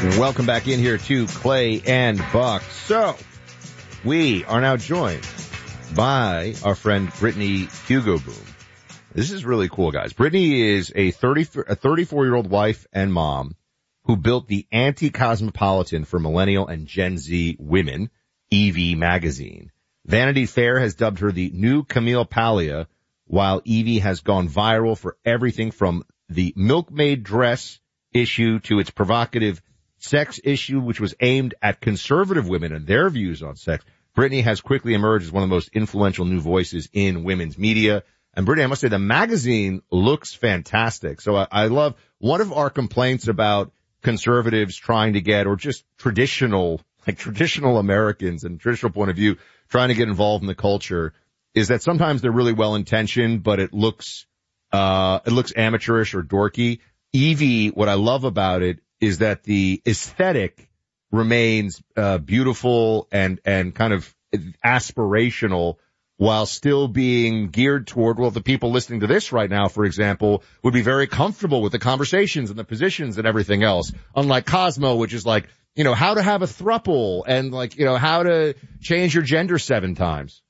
Welcome back in here to Clay and Buck. So, we are now joined by our friend Brittany Hugo Boom. This is really cool, guys. Brittany is a 34-year-old wife and mom who built the anti-cosmopolitan for millennial and Gen Z women, Evie magazine. Vanity Fair has dubbed her the new Camille Paglia, while Evie has gone viral for everything from the milkmaid dress issue to its provocative sex issue, which was aimed at conservative women and their views on sex. Brittany has quickly emerged as one of the most influential new voices in women's media. And Brittany, I must say the magazine looks fantastic. So I love one of our complaints about conservatives trying to get, or just traditional Americans and traditional point of view trying to get involved in the culture, is that sometimes they're really well intentioned, but it looks amateurish or dorky. Evie, what I love about it is that the aesthetic remains beautiful and kind of aspirational, while still being geared toward, well, the people listening to this right now, for example, would be very comfortable with the conversations and the positions and everything else. Unlike Cosmo, which is like, how to have a throuple and how to change your gender 7 times.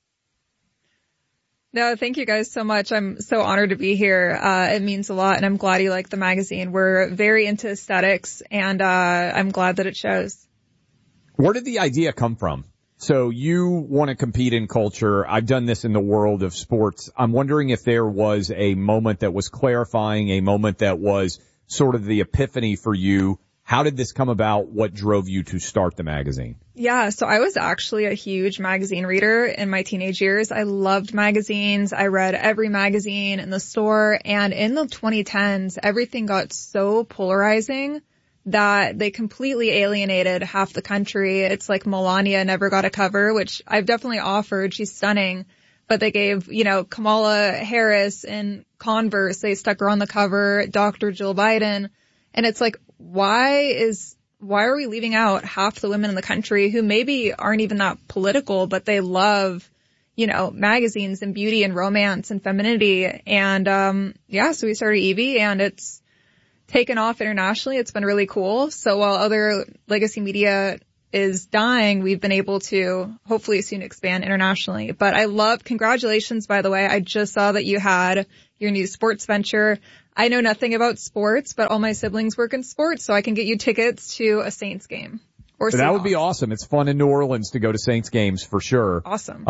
No, thank you guys so much. I'm so honored to be here. It means a lot, and I'm glad you like the magazine. We're very into aesthetics, and I'm glad that it shows. Where did the idea come from? So you want to compete in culture. I've done this in the world of sports. I'm wondering if there was a moment that was clarifying, a moment that was sort of the epiphany for you. How did this come about? What drove you to start the magazine? Yeah, so I was actually a huge magazine reader in my teenage years. I loved magazines. I read every magazine in the store. And in the 2010s, everything got so polarizing that they completely alienated half the country. It's like Melania never got a cover, which I've definitely offered. She's stunning. But they gave, Kamala Harris and Converse, they stuck her on the cover, Dr. Jill Biden. And it's like, why are we leaving out half the women in the country who maybe aren't even that political, but they love, magazines and beauty and romance and femininity. And, so we started Evie, and it's taken off internationally. It's been really cool. So while other legacy media is dying, we've been able to hopefully soon expand internationally. But congratulations, by the way. I just saw that you had your new sports venture. I know nothing about sports, but all my siblings work in sports, so I can get you tickets to a Saints game. Or that would be awesome. It's fun in New Orleans to go to Saints games for sure. Awesome.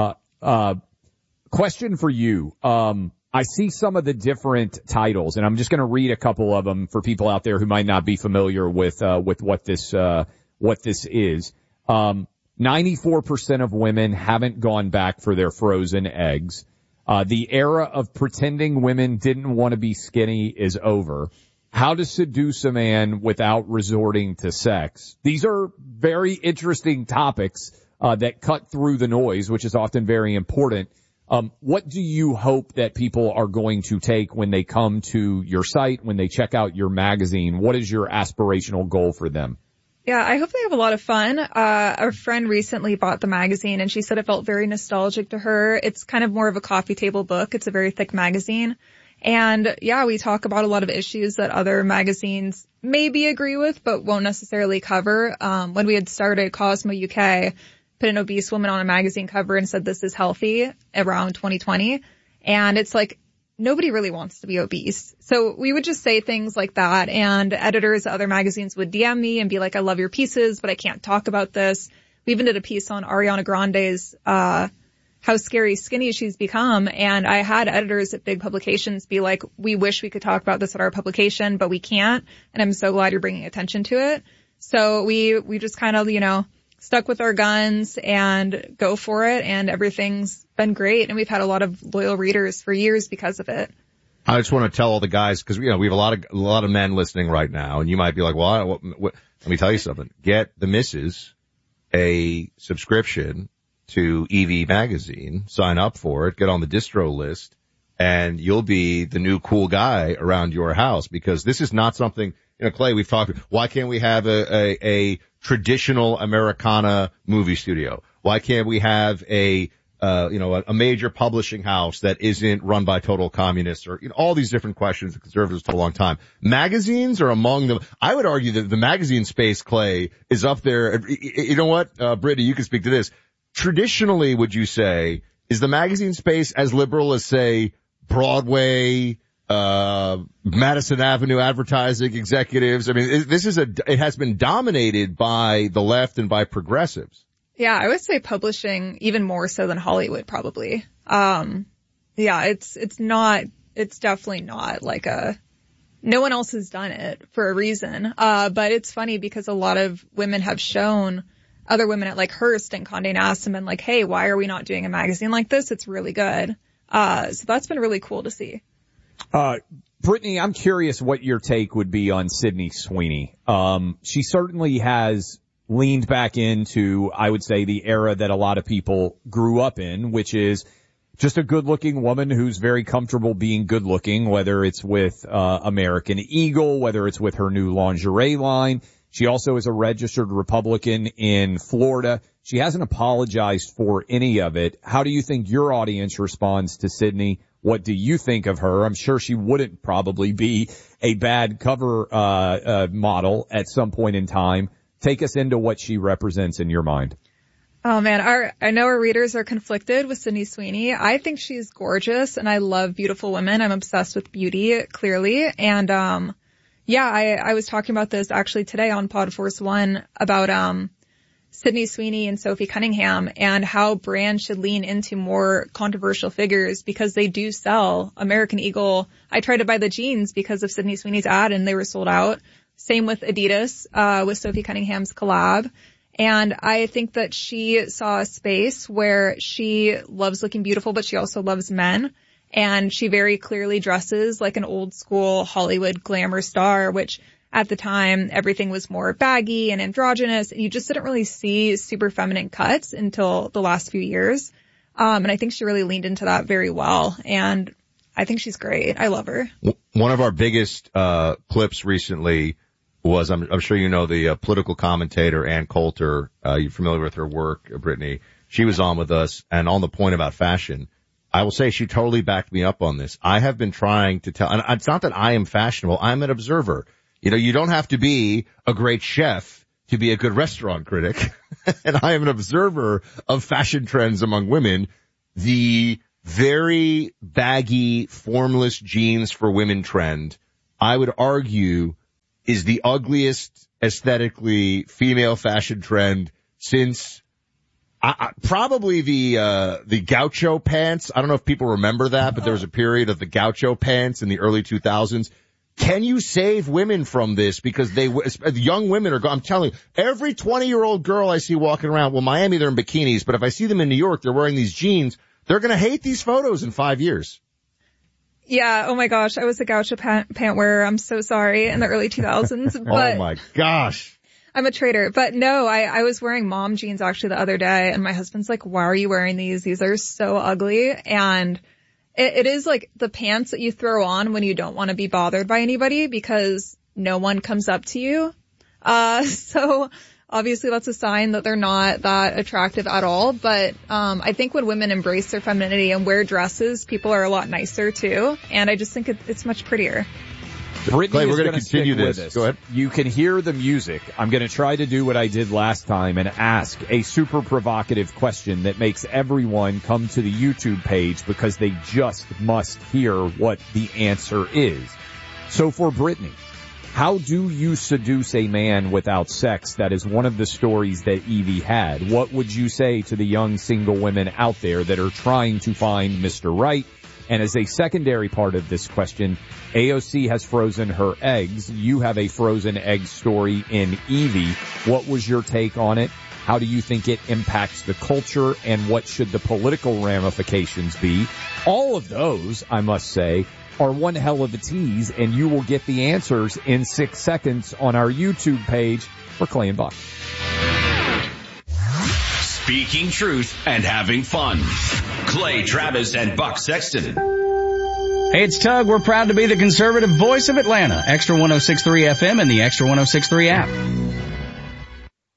Question for you. I see some of the different titles, and I'm just going to read a couple of them for people out there who might not be familiar with what this is. 94% of women haven't gone back for their frozen eggs. The era of pretending women didn't want to be skinny is over. How to seduce a man without resorting to sex. These are very interesting topics that cut through the noise, which is often very important. What do you hope that people are going to take when they come to your site, when they check out your magazine? What is your aspirational goal for them? Yeah, I hope they have a lot of fun. Our friend recently bought the magazine, and she said it felt very nostalgic to her. It's kind of more of a coffee table book. It's a very thick magazine. And yeah, we talk about a lot of issues that other magazines maybe agree with, but won't necessarily cover. When we had started Cosmo UK, put an obese woman on a magazine cover and said, "This is healthy," around 2020. And it's like, nobody really wants to be obese. So we would just say things like that, and editors of other magazines would DM me and be like, "I love your pieces, but I can't talk about this." We even did a piece on Ariana Grande's, how scary skinny she's become. And I had editors at big publications be like, "We wish we could talk about this at our publication, but we can't. And I'm so glad you're bringing attention to it." So we just kind of, stuck with our guns and go for it. And everyth's been great. And we've had a lot of loyal readers for years because of it. I just want to tell all the guys, because, we have a lot of men listening right now, and you might be like, well, let me tell you something. Get the missus a subscription to Evie magazine, sign up for it, get on the distro list, and you'll be the new cool guy around your house, because this is not something, Clay, we've talked, why can't we have a traditional Americana movie studio? Why can't we have a a major publishing house that isn't run by total communists, or, all these different questions that conservatives for a long time. Magazines are among them. I would argue that the magazine space, Clay, is up there. You know what? Brittany, you can speak to this. Traditionally, would you say, is the magazine space as liberal as, say, Broadway, Madison Avenue advertising executives? I mean, it has been dominated by the left and by progressives. Yeah, I would say publishing even more so than Hollywood probably. It's definitely not like no one else has done it for a reason. But it's funny because a lot of women have shown other women at like Hearst and Condé Nast and been like, hey, why are we not doing a magazine like this? It's really good. So that's been really cool to see. Brittany, I'm curious what your take would be on Sydney Sweeney. She certainly has leaned back into, I would say, the era that a lot of people grew up in, which is just a good-looking woman who's very comfortable being good-looking, whether it's with American Eagle, whether it's with her new lingerie line. She also is a registered Republican in Florida. She hasn't apologized for any of it. How do you think your audience responds to Sydney? What do you think of her? I'm sure she wouldn't probably be a bad cover model at some point in time. Take us into what she represents in your mind. Oh man, I know our readers are conflicted with Sydney Sweeney. I think she's gorgeous and I love beautiful women. I'm obsessed with beauty, clearly. And, I was talking about this actually today on Pod Force One about, Sydney Sweeney and Sophie Cunningham and how brands should lean into more controversial figures because they do sell. American Eagle, I tried to buy the jeans because of Sydney Sweeney's ad and they were sold out. Same with Adidas, with Sophie Cunningham's collab. And I think that she saw a space where she loves looking beautiful, but she also loves men. And she very clearly dresses like an old school Hollywood glamour star, which at the time everything was more baggy and androgynous. And you just didn't really see super feminine cuts until the last few years. And I think she really leaned into that very well. And I think she's great. I love her. One of our biggest clips recently was, I'm sure you know the political commentator Ann Coulter. You're familiar with her work, Brittany. She was on with us, and on the point about fashion, I will say she totally backed me up on this. I have been trying to tell, and it's not that I am fashionable, I'm an observer. You don't have to be a great chef to be a good restaurant critic. And I am an observer of fashion trends among women. The very baggy, formless jeans for women trend, I would argue, is the ugliest aesthetically female fashion trend since probably the gaucho pants. I don't know if people remember that, but there was a period of the gaucho pants in the early 2000s. Can you save women from this? Because young women are, I'm telling you, every 20-year-old girl I see walking around, well, Miami, they're in bikinis, but if I see them in New York, they're wearing these jeans, they're going to hate these photos in 5 years. Yeah, oh my gosh, I was a gaucho pant wearer. I'm so sorry, in the early 2000s. But oh my gosh. I'm a traitor. But no, I was wearing mom jeans actually the other day, and my husband's like, why are you wearing these? These are so ugly. And it is like the pants that you throw on when you don't want to be bothered by anybody because no one comes up to you. So obviously that's a sign that they're not that attractive at all. But I think when women embrace their femininity and wear dresses, people are a lot nicer too. And I just think it's much prettier. Brittany, Clay, we're going to continue this. Go ahead. You can hear the music. I'm going to try to do what I did last time and ask a super provocative question that makes everyone come to the YouTube page because they just must hear what the answer is. So for Brittany, how do you seduce a man without sex? That is one of the stories that Evie had. What would you say to the young single women out there that are trying to find Mr. Right? And as a secondary part of this question, AOC has frozen her eggs. You have a frozen egg story in Evie. What was your take on it? How do you think it impacts the culture? And what should the political ramifications be? All of those, I must say, are one hell of a tease, and you will get the answers in 6 seconds on our YouTube page for Clay and Buck. Speaking truth and having fun. Clay Travis and Buck Sexton. Hey, it's Tug. We're proud to be the conservative voice of Atlanta. Extra 106.3 FM and the Extra 106.3 app.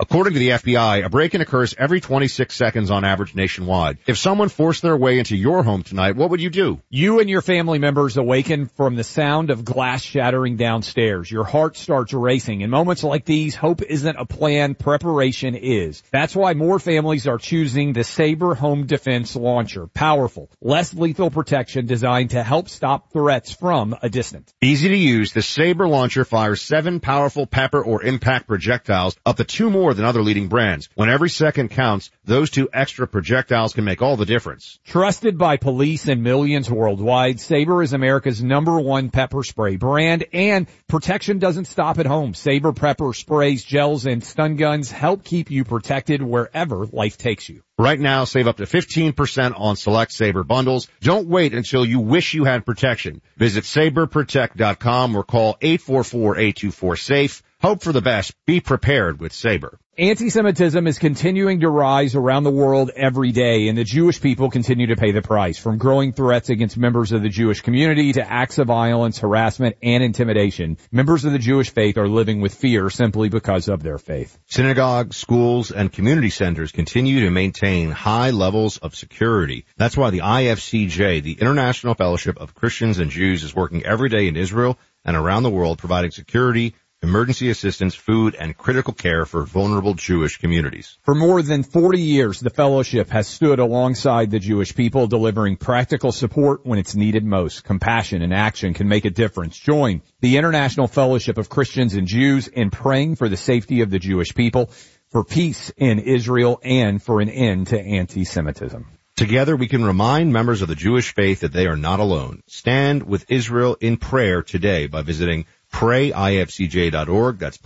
According to the FBI, a break-in occurs every 26 seconds on average nationwide. If someone forced their way into your home tonight, what would you do? You and your family members awaken from the sound of glass shattering downstairs. Your heart starts racing. In moments like these, hope isn't a plan, preparation is. That's why more families are choosing the Sabre Home Defense Launcher. Powerful, less lethal protection designed to help stop threats from a distance. Easy to use, the Sabre launcher fires 7 powerful pepper or impact projectiles, up to 2 more than other leading brands. When every second counts, those 2 extra projectiles can make all the difference. Trusted by police and millions worldwide, Sabre is America's #1 pepper spray brand, and protection doesn't stop at home. Sabre pepper sprays, gels, and stun guns help keep you protected wherever life takes you. Right now, save up to 15% on select Sabre bundles. Don't wait until you wish you had protection. Visit SabreProtect.com or call 844-824-SAFE. Hope for the best. Be prepared with Sabre. Anti-Semitism is continuing to rise around the world every day, and the Jewish people continue to pay the price, from growing threats against members of the Jewish community to acts of violence, harassment, and intimidation. Members of the Jewish faith are living with fear simply because of their faith. Synagogues, schools, and community centers continue to maintain high levels of security. That's why the IFCJ, the International Fellowship of Christians and Jews, is working every day in Israel and around the world providing security, emergency assistance, food, and critical care for vulnerable Jewish communities. For more than 40 years, the fellowship has stood alongside the Jewish people, delivering practical support when it's needed most. Compassion and action can make a difference. Join the International Fellowship of Christians and Jews in praying for the safety of the Jewish people, for peace in Israel, and for an end to anti-Semitism. Together we can remind members of the Jewish faith that they are not alone. Stand with Israel in prayer today by visiting PrayIFCJ.org. That's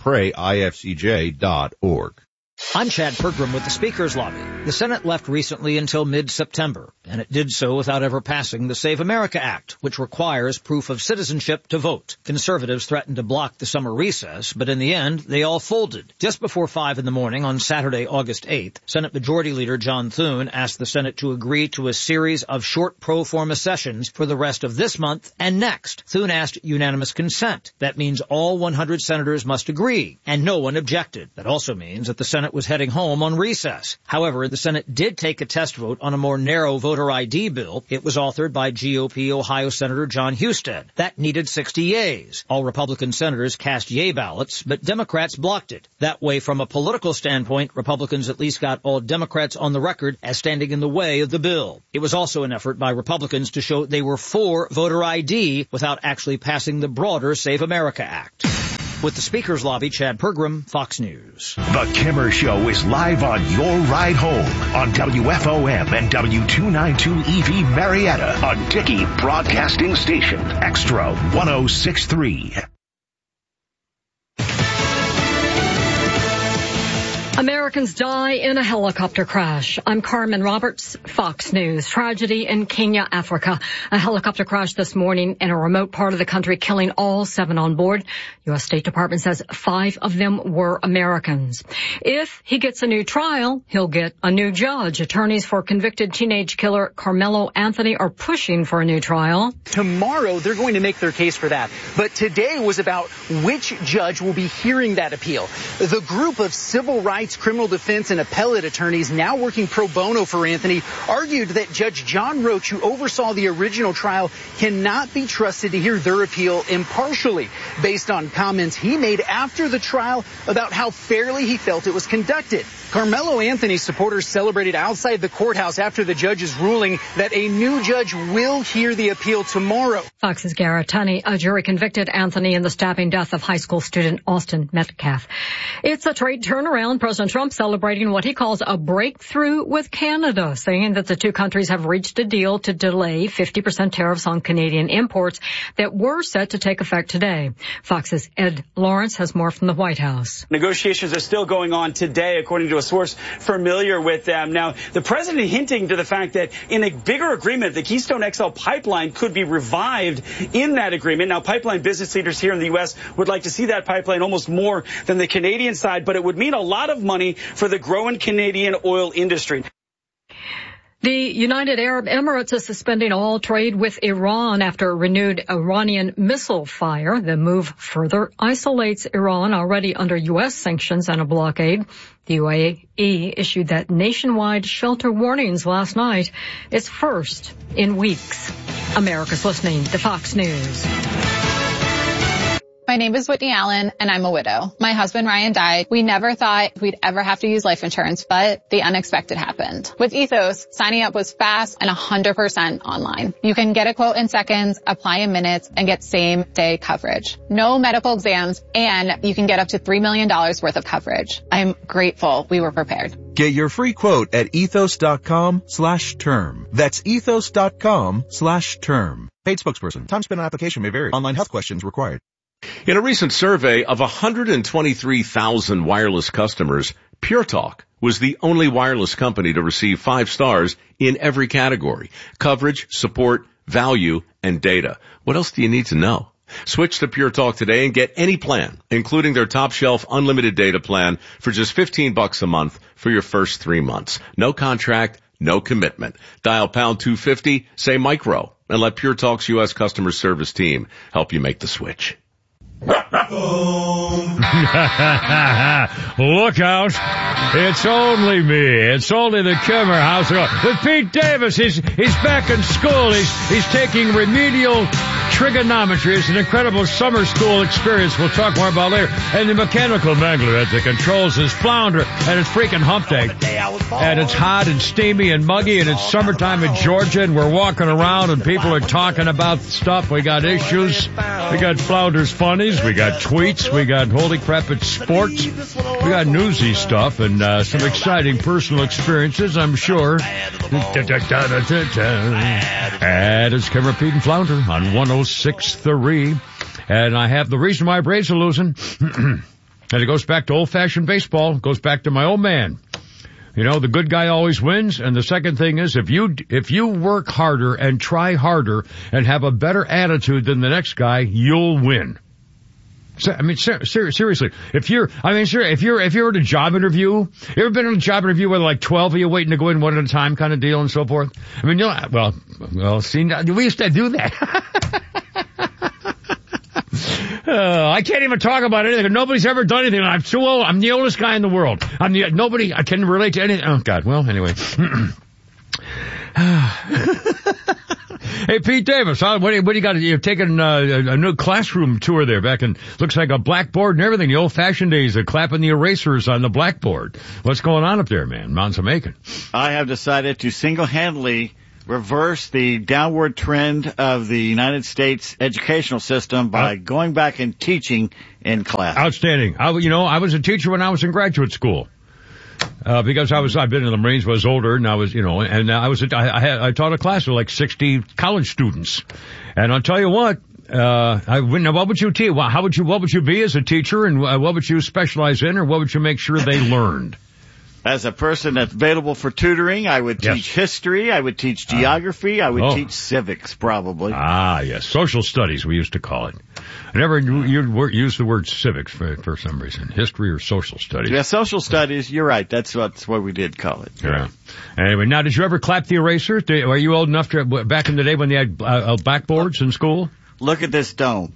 PrayIFCJ.org. I'm Chad Pergram with the Speaker's Lobby. The Senate left recently until mid-September, and it did so without ever passing the Save America Act, which requires proof of citizenship to vote. Conservatives threatened to block the summer recess, but in the end, they all folded. Just before 5 in the morning on Saturday, August 8th, Senate Majority Leader John Thune asked the Senate to agree to a series of short pro forma sessions for the rest of this month and next. Thune asked unanimous consent. That means all 100 senators must agree, and no one objected. That also means that the Senate was heading home on recess. However, the Senate did take a test vote on a more narrow voter ID bill. It was authored by GOP Ohio Senator John Husted. That needed 60 yeas. All Republican senators cast yea ballots, but Democrats blocked it. That way, from a political standpoint, Republicans at least got all Democrats on the record as standing in the way of the bill. It was also an effort by Republicans to show they were for voter ID without actually passing the broader Save America Act. With the Speaker's Lobby, Chad Pergram, Fox News. The Kimmer Show is live on your ride home on WFOM and W292 EV Marietta on Dickey Broadcasting Station, Extra 106.3. Americans die in a helicopter crash. I'm Carmen Roberts, Fox News. Tragedy in Kenya, Africa. A helicopter crash this morning in a remote part of the country, killing all 7 on board. U.S. State Department says 5 of them were Americans. If he gets a new trial, he'll get a new judge. Attorneys for convicted teenage killer Carmelo Anthony are pushing for a new trial. Tomorrow, they're going to make their case for that. But today was about which judge will be hearing that appeal. The group of civil rights, criminal defense, and appellate attorneys now working pro bono for Anthony argued that Judge John Roach, who oversaw the original trial, cannot be trusted to hear their appeal impartially based on comments he made after the trial about how fairly he felt it was conducted. Carmelo Anthony's supporters celebrated outside the courthouse after the judge's ruling that a new judge will hear the appeal tomorrow. Fox's Garrett Tunney, a jury convicted Anthony in the stabbing death of high school student Austin Metcalf. It's a trade turnaround. President Trump celebrating what he calls a breakthrough with Canada, saying that the two countries have reached a deal to delay 50% tariffs on Canadian imports that were set to take effect today. Fox's Ed Lawrence has more from the White House. Negotiations are still going on today, according to a source familiar with them. Now, the president hinting to the fact that in a bigger agreement, the Keystone XL pipeline could be revived in that agreement. Now, pipeline business leaders here in the U.S. would like to see that pipeline almost more than the Canadian side, but it would mean a lot of money for the growing Canadian oil industry. The United Arab Emirates is suspending all trade with Iran after a renewed Iranian missile fire. The move further isolates Iran, already under U.S. sanctions and a blockade. The UAE issued that nationwide shelter warnings last night. It's first in weeks. America's listening to Fox News. My name is Whitney Allen, and I'm a widow. My husband, Ryan, died. We never thought we'd ever have to use life insurance, but the unexpected happened. With Ethos, signing up was fast and 100% online. You can get a quote in seconds, apply in minutes, and get same-day coverage. No medical exams, and you can get up to $3 million worth of coverage. I'm grateful we were prepared. Get your free quote at ethos.com/term. That's ethos.com/term. Paid spokesperson. Time spent on application may vary. Online health questions required. In a recent survey of 123,000 wireless customers, Pure Talk was the only wireless company to receive 5 stars in every category: coverage, support, value, and data. What else do you need to know? Switch to Pure Talk today and get any plan, including their top shelf unlimited data plan, for just $15 a month for your first 3 months. No contract, no commitment. Dial pound 250, say micro, and let Pure Talk's U.S. customer service team help you make the switch. Look out. It's only me. It's only the Kimmer House with Pete Davis. He's back in school. He's taking remedial trigonometry. It's an incredible summer school experience we'll talk more about later. And the mechanical mangler at the controls is Flounder, and it's freaking hump day. And it's hot and steamy and muggy, and it's summertime in Georgia, and we're walking around and people are talking about stuff. We got issues. We got Flounder's funnies. We got tweets. We got holy crap, it's sports. We got newsy stuff and some exciting personal experiences, I'm sure. And it's Kimmer, Pete, and Flounder on 106.3. And I have the reason why Braves are losing. And it goes back to old-fashioned baseball. It goes back to my old man. You know, the good guy always wins. And the second thing is, if you work harder and try harder and have a better attitude than the next guy, you'll win. I mean, seriously, if you're at a job interview, you ever been in a job interview where like 12 of you waiting to go in one at a time kind of deal and so forth? I mean, see, we used to do that. I can't even talk about anything. Nobody's ever done anything. I'm too old. I'm the oldest guy in the world. I can relate to anything. Oh God. Well, anyway. Hey, Pete Davis, what do you got? You're taking a new classroom tour there back in, looks like a blackboard and everything. The old-fashioned days of clapping the erasers on the blackboard. What's going on up there, man? Mount Jamaican. I have decided to single-handedly reverse the downward trend of the United States educational system by going back and teaching in class. Outstanding. I was a teacher when I was in graduate school. Because I've been in the Marines, was older, and I taught a class of like 60 college students. And I'll tell you what, what would you teach? What would you be as a teacher, and what would you specialize in, or what would you make sure they learned? As a person that's available for tutoring, I would teach history, I would teach geography, I would teach civics, probably. Ah, yes. Social studies, we used to call it. I never used the word civics for some reason. History or social studies. Yeah, social studies, you're right. That's what we did call it. Yeah. Anyway, now, did you ever clap the eraser? Were you old enough to, back in the day when they had blackboards in school? Look at this dome.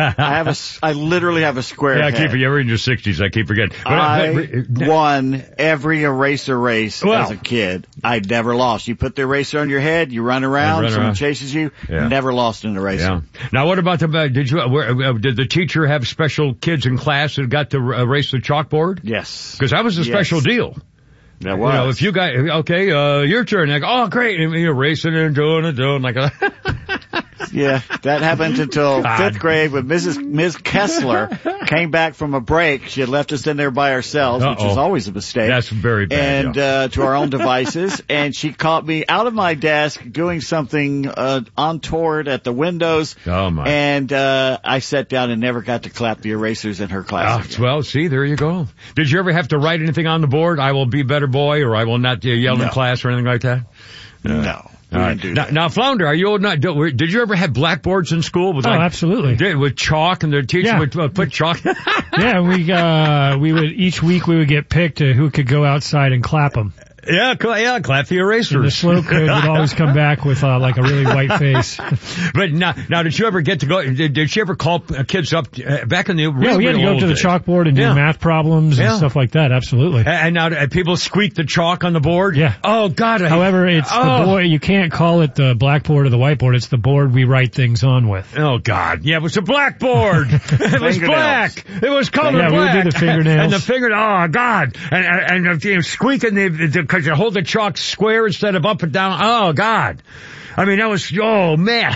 I literally have a square head. You're in your 60s. I keep forgetting. I won every eraser race as a kid. I never lost. You put the eraser on your head, you run around, someone chases you, never lost an eraser. Yeah. Now, what about did the teacher have special kids in class that got to erase the chalkboard? Yes. Because that was a special deal. That was. If you got, your turn. Like, oh, great. And you're racing and doing like a... Yeah, that happened until 5th grade when Ms. Kessler came back from a break. She had left us in there by ourselves, which was always a mistake. That's very bad. And to our own devices. And she caught me out of my desk doing something untoward at the windows. Oh, my. And I sat down and never got to clap the erasers in her class. Well, see, there you go. Did you ever have to write anything on the board? I will be a better boy, or I will not yell in class, or anything like that? No. Now, Flounder, are you old enough? Did you ever have blackboards in school? Absolutely. With chalk, and the teacher would put chalk? Yeah, we would, each week we would get picked who could go outside and clap them. Yeah, clap the erasers. And the slow kid would always come back with like a really white face. But now, did you ever get to go? Did you ever call kids up back in the we had to go up to the chalkboard and do math problems and stuff like that. Absolutely. And now people squeak the chalk on the board. Yeah. Oh God. However, it's the board. You can't call it the blackboard or the whiteboard. It's the board we write things on with. Oh God. Yeah, it was a blackboard. It was black. It was colored black. Yeah, we would do the fingernails. And the fingernail. Oh God. And squeaking because you hold the chalk square instead of up and down. Oh God. I mean, that was, oh man.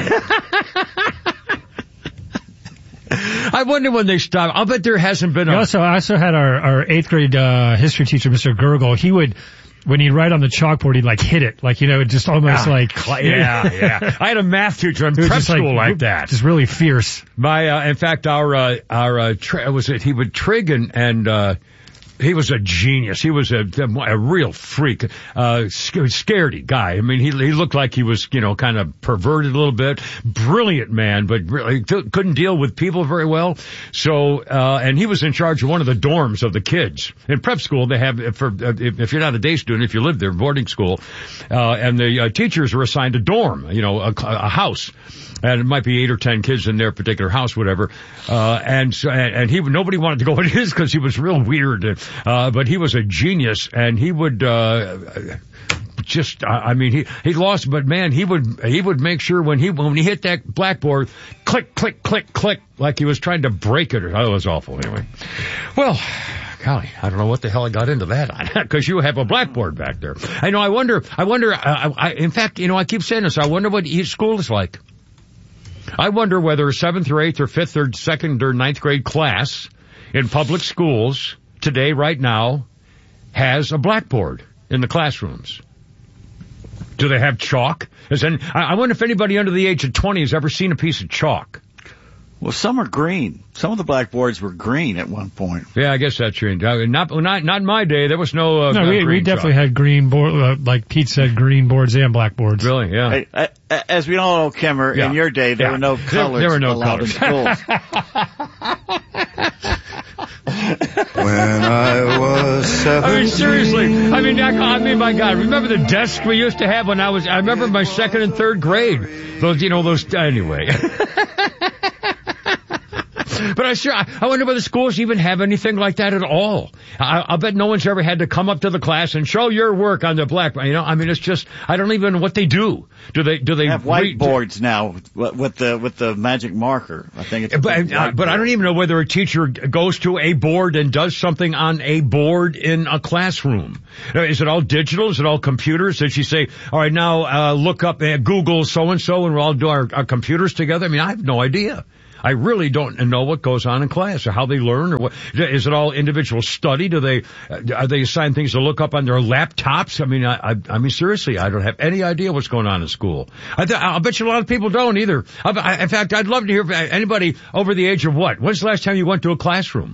I wonder when they stop. I'll bet there hasn't been I also had our 8th grade history teacher, Mr. Gurgle. He would, when he'd write on the chalkboard, he'd like hit it. Like, just almost yeah. I had a math teacher in prep school like that. Just really fierce. In fact, he would trig and he was a genius. He was a real freak, scaredy guy. I mean, he looked like he was, kind of perverted a little bit. Brilliant man, but really couldn't deal with people very well. So, and he was in charge of one of the dorms of the kids. In prep school, they have, if you're not a day student, if you live there, boarding school, and the teachers are assigned a dorm, a house. And it might be 8 or 10 kids in their particular house, whatever. And nobody wanted to go in his because he was real weird. But he was a genius, and he would, he lost, but man, he would make sure when he hit that blackboard, click, click, click, click, like he was trying to break it. Oh, it was awful anyway. Well, golly, I don't know what the hell I got into that on, because you have a blackboard back there. I wonder, in fact, I keep saying this, I wonder what each school is like. I wonder whether a 7th or 8th or 5th or 2nd or 9th grade class in public schools today, right now, has a blackboard in the classrooms. Do they have chalk? I wonder if anybody under the age of 20 has ever seen a piece of chalk. Well, some are green. Some of the blackboards were green at one point. Yeah, I guess that's true. Not in my day. There was no. We definitely had green board, like Pete said, green boards and blackboards. Really? Yeah. Hey, as we all know, Kimmer, in your day there were no colors. There were no allowed colors. in schools. When I was 17. I mean, seriously. I mean, my God. Remember the desk we used to have when I remember my 2nd and 3rd grade. Those, anyway. But I wonder whether schools even have anything like that at all. I'll bet no one's ever had to come up to the class and show your work on the blackboard. It's just, I don't even know what they do. Do they have whiteboards now with the magic marker? I think it's but I don't even know whether a teacher goes to a board and does something on a board in a classroom. Is it all digital? Is it all computers? Did she say, all right, now look up Google so-and-so and we'll all do our computers together? I mean, I have no idea. I really don't know what goes on in class or how they learn or what. Is it all individual study? Are they assigned things to look up on their laptops? I mean, seriously, I don't have any idea what's going on in school. I'll bet you a lot of people don't either. In fact, I'd love to hear from anybody over the age of what? When's the last time you went to a classroom?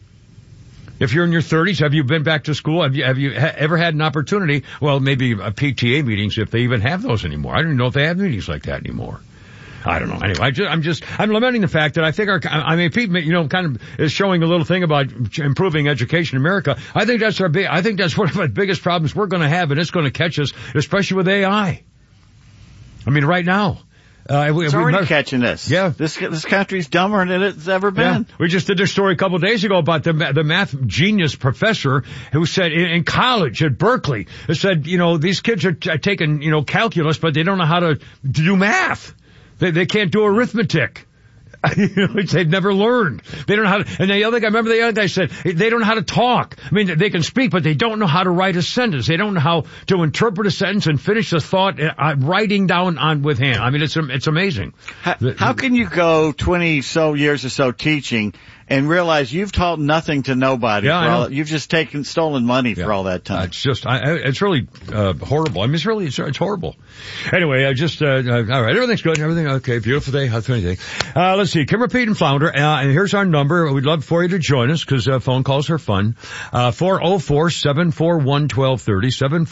If you're in your 30s, have you been back to school? Have you ever had an opportunity? Well, maybe PTA meetings, if they even have those anymore. I don't even know if they have meetings like that anymore. I don't know. Anyway, I'm lamenting the fact that I think Pete, kind of is showing a little thing about improving education in America. I think that's one of the biggest problems we're going to have, and it's going to catch us, especially with AI. I mean, right now. It's already catching us. Yeah. This country's dumber than it's ever been. Yeah. We just did this story a couple of days ago about the math genius professor who said in college at Berkeley, it said, these kids are taking, calculus, but they don't know how to do math. They can't do arithmetic. They've never learned. They don't know how to, and the other guy said, they don't know how to talk. I mean, they can speak, but they don't know how to write a sentence. They don't know how to interpret a sentence and finish a thought writing down with hand. I mean, it's amazing. How can you go 20 so years or so teaching and realize you've taught nothing to nobody? Yeah, you've just stolen money for all that time. It's just, it's really horrible. I mean, it's horrible. Anyway, all right, everything's good. Everything okay. Beautiful day. How's anything? Let's see. Kimmer, Pete, and Flounder. And here's our number. We'd love for you to join us because phone calls are fun. 404-741-1230,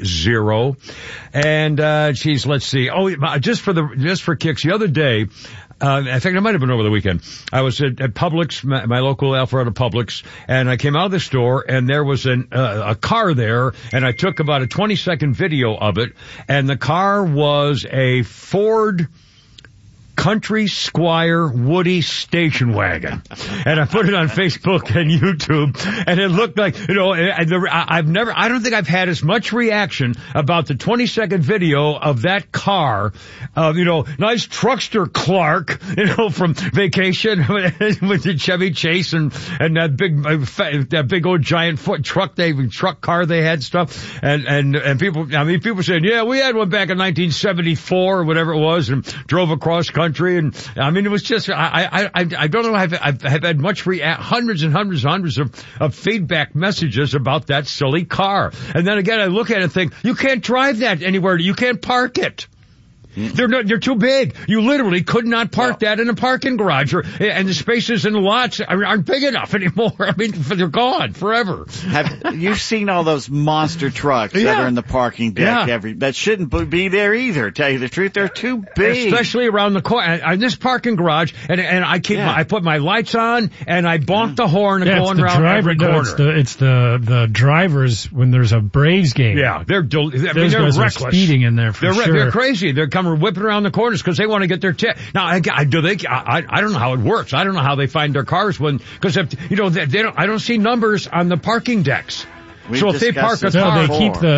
741-1230. And let's see. Oh, just for kicks, the other day, In fact, it might have been over the weekend. I was at Publix, my local Alpharetta Publix, and I came out of the store, and there was a car there, and I took about a 20-second video of it, and the car was a Ford Country Squire Woody station wagon. And I put it on Facebook and YouTube, and it looked like, I don't think I've had as much reaction about the 20-second video of that car, nice truckster Clark, from Vacation with the Chevy Chase and that big old giant truck car they had stuff. And people saying, yeah, we had one back in 1974 or whatever it was, and drove across country. And it was just, I don't know, I've had hundreds and hundreds of feedback messages about that silly car. And then again, I look at it and think, you can't drive that anywhere. You can't park it. They're too big. You literally could not park that in a parking garage, and the spaces in the lots aren't big enough anymore. They're gone forever. Have you seen all those monster trucks that are in the parking deck? That shouldn't be there either. Tell you the truth, they're too big, especially around the corner. In this parking garage, and I put my lights on and I bonk the horn and going around every corner. It's the drivers when there's a Braves game. Yeah, they're reckless. Speeding in there for sure. They're crazy. They're coming whipping around the corners because they want to get their tip. Now, I don't know how it works. I don't know how they find their cars because I don't see numbers on the parking decks. So if they park a car,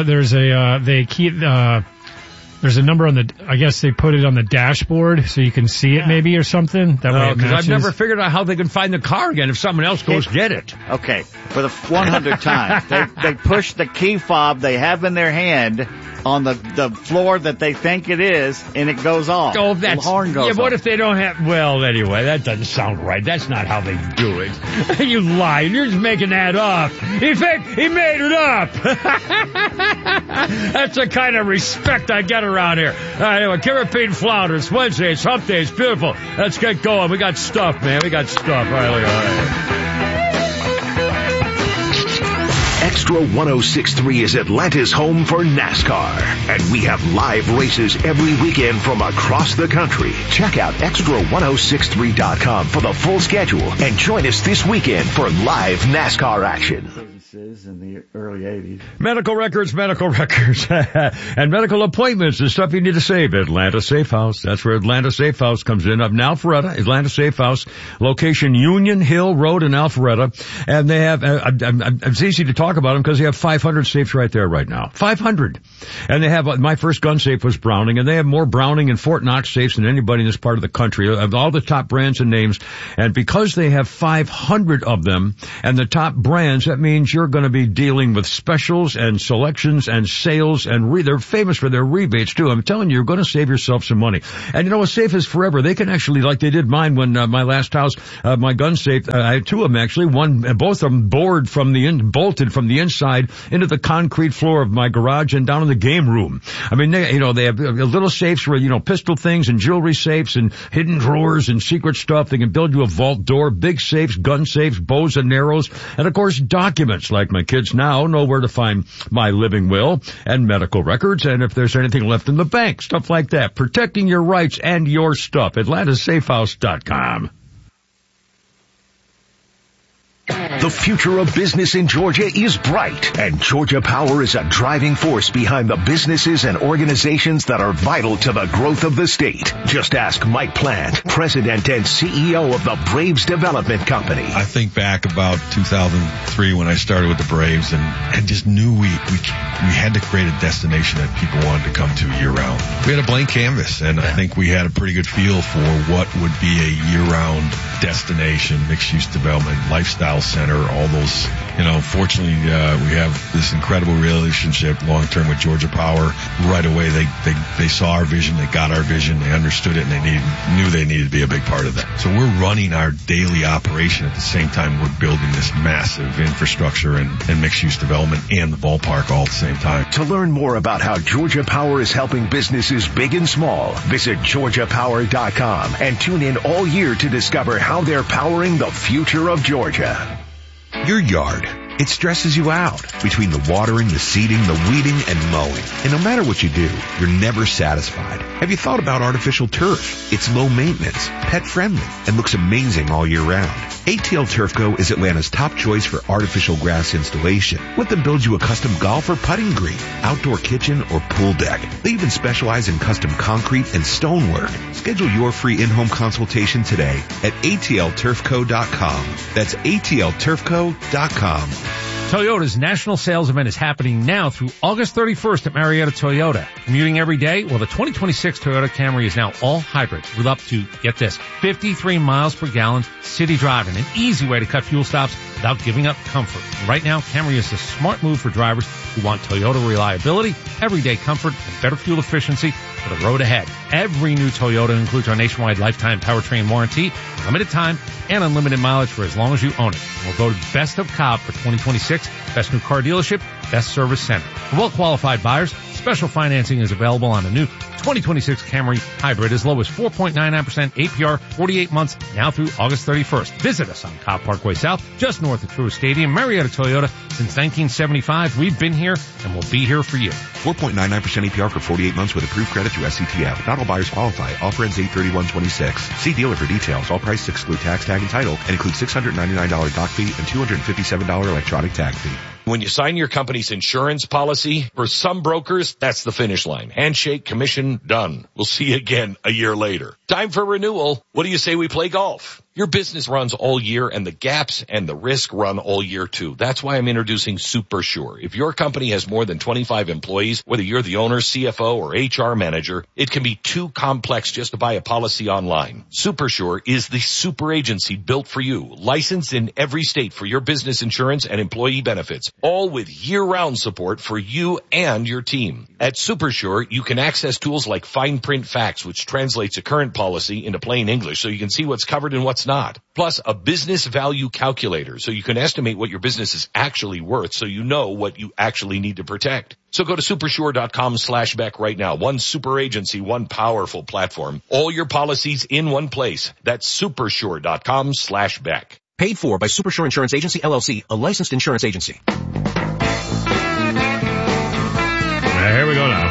there's a number on the, I guess they put it on the dashboard so you can see it maybe or something. That way it matches. I've never figured out how they can find the car again if someone else goes get it. Okay, for the 100th time, they push the key fob they have in their hand on the floor that they think it is, and it goes off. Oh, the horn goes off. What if they don't have, well, anyway, that doesn't sound right. That's not how they do it. You lie. You're just making that up. In fact, he made it up. That's the kind of respect I get around here. Anyway, Caribbean Flounder. It's Wednesday. It's hump day. It's beautiful. Let's get going. We got stuff, man. We got stuff. All right. Extra 106.3 is Atlanta's home for NASCAR, and we have live races every weekend from across the country. Check out extra1063.com for the full schedule and join us this weekend for live NASCAR action. In the early 80s. Medical records, and medical appointments, the stuff you need to save. Atlanta Safe House. That's where Atlanta Safe House comes in. Up in Alpharetta, Atlanta Safe House, location Union Hill Road in Alpharetta. And they have, it's easy to talk about them because they have 500 safes right there right now. 500. And they have, my first gun safe was Browning, and they have more Browning and Fort Knox safes than anybody in this part of the country, of all the top brands and names. And because they have 500 of them and the top brands, that means you're going to be dealing with specials and selections and sales, and they're famous for their rebates too. I'm telling you, you're going to save yourself some money. And a safe is forever. They can actually, like they did mine when my last house, my gun safe, I had two of them actually. Both of them bolted from the inside into the concrete floor of my garage and down in the game room. They have little safes where, pistol things and jewelry safes and hidden drawers and secret stuff. They can build you a vault door, big safes, gun safes, bows and arrows, and of course documents. Like my kids now know where to find my living will and medical records, and if there's anything left in the bank, stuff like that. Protecting your rights and your stuff. AtlantaSafeHouse.com. The future of business in Georgia is bright, and Georgia Power is a driving force behind the businesses and organizations that are vital to the growth of the state. Just ask Mike Plant, President and CEO of the Braves Development Company. I think back about 2003 when I started with the Braves, and just knew we had to create a destination that people wanted to come to year-round. We had a blank canvas, and I think we had a pretty good feel for what would be a year-round destination, mixed-use development, lifestyle center, all those. Fortunately, we have this incredible relationship long-term with Georgia Power. Right away, they saw our vision, they got our vision, they understood it, and they knew they needed to be a big part of that. So we're running our daily operation at the same time we're building this massive infrastructure and mixed-use development and the ballpark all at the same time. To learn more about how Georgia Power is helping businesses big and small, visit GeorgiaPower.com and tune in all year to discover how they're powering the future of Georgia. Your yard, It stresses you out between the watering, the seeding, the weeding, and mowing. And no matter what you do, you're never satisfied. Have you thought about artificial turf? It's low maintenance, pet friendly, and looks amazing all year round. ATL Turf Co. is Atlanta's top choice for artificial grass installation. Let them build you a custom golf or putting green, outdoor kitchen, or pool deck. They even specialize in custom concrete and stonework. Schedule your free in-home consultation today at atlturfco.com. That's atlturfco.com. Toyota's national sales event is happening now through August 31st at Marietta Toyota. Commuting every day? Well, the 2026 Toyota Camry is now all hybrid with up to, get this, 53 miles per gallon city driving, an easy way to cut fuel stops without giving up comfort. And right now, Camry is a smart move for drivers who want Toyota reliability, everyday comfort, and better fuel efficiency for the road ahead. Every new Toyota includes our nationwide lifetime powertrain warranty, limited time, and unlimited mileage for as long as you own it. We'll go to Best of Cobb for 2026, Best New Car Dealership, Best Service Center. For well-qualified buyers, special financing is available on the new 2026 Camry Hybrid as low as 4.99% APR, 48 months, now through August 31st. Visit us on Cobb Parkway South, just north of Truist Stadium, Marietta Toyota. Since 1975, we've been here and we'll be here for you. 4.99% APR for 48 months with approved credit through SCTF. Not all buyers qualify. Offer ends 8/31/26. See dealer for details. All prices exclude tax, tag, and title, and include $699 dock fee and $257 electronic tag fee. When you sign your company's insurance policy, for some brokers, that's the finish line. Handshake, commission, done. We'll see you again a year later. Time for renewal. What do you say we play golf? Your business runs all year, and the gaps and the risk run all year too. That's why I'm introducing SuperSure. If your company has more than 25 employees, whether you're the owner, CFO, or HR manager, it can be too complex just to buy a policy online. SuperSure is the super agency built for you, licensed in every state for your business insurance and employee benefits, all with year-round support for you and your team. At SuperSure, you can access tools like Fine Print Facts, which translates a current policy into plain English so you can see what's covered and what's not. Plus, a business value calculator so you can estimate what your business is actually worth so you know what you actually need to protect. So go to supersure.com/Beck right now. One super agency, one powerful platform. All your policies in one place. That's supersure.com/Beck. Paid for by Supersure Insurance Agency, LLC, a licensed insurance agency. Here we go now.